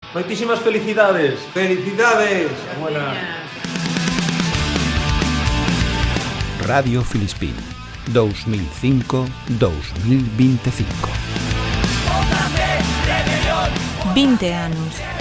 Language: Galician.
Moitísimas felicidades. Felicidades. Buena. Radio Filispín 2005-2025. 20 anos.